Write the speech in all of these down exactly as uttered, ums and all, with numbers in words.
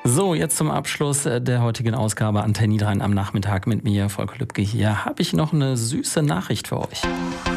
So, jetzt zum Abschluss der heutigen Ausgabe Antenne Niederrhein am Nachmittag mit mir, Volker Lübke hier, habe ich noch eine süße Nachricht für euch.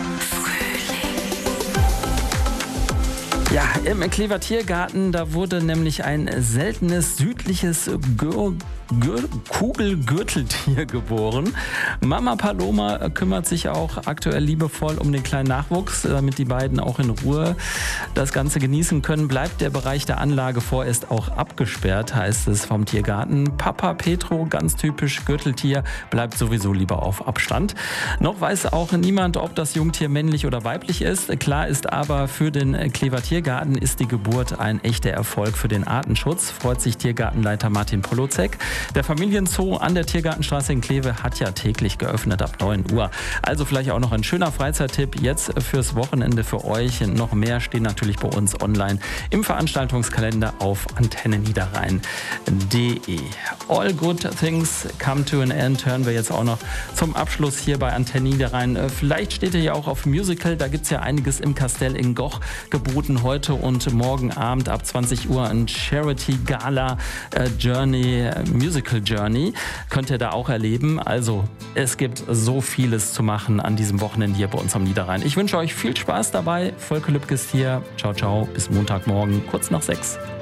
Ja, im Klever Tiergarten, da wurde nämlich ein seltenes südliches Gür Gür Kugelgürteltier geboren. Mama Paloma kümmert sich auch aktuell liebevoll um den kleinen Nachwuchs, damit die beiden auch in Ruhe das Ganze genießen können. Bleibt der Bereich der Anlage vorerst auch abgesperrt, heißt es vom Tiergarten. Papa Petro, ganz typisch Gürteltier, bleibt sowieso lieber auf Abstand. Noch weiß auch niemand, ob das Jungtier männlich oder weiblich ist. Klar ist aber, für den Klever Tiergarten ist die Geburt ein echter Erfolg für den Artenschutz, freut sich Tiergartenleiter Martin Polozek. Der Familienzoo an der Tiergartenstraße in Kleve hat ja täglich geöffnet ab neun Uhr. Also vielleicht auch noch ein schöner Freizeittipp jetzt fürs Wochenende für euch. Noch mehr stehen natürlich bei uns online im Veranstaltungskalender auf antenne niederrhein punkt de. All good things come to an end hören wir jetzt auch noch zum Abschluss hier bei Antenne Niederrhein. Vielleicht steht ihr ja auch auf Musical, da gibt es ja einiges im Kastell in Goch geboten. Heute und morgen Abend ab zwanzig Uhr ein Charity Gala äh, Journey, äh, Musical Journey. Könnt ihr da auch erleben. Also es gibt so vieles zu machen an diesem Wochenende hier bei uns am Niederrhein. Ich wünsche euch viel Spaß dabei. Volker Lübke ist hier. Ciao, ciao. Bis Montagmorgen, kurz nach sechs.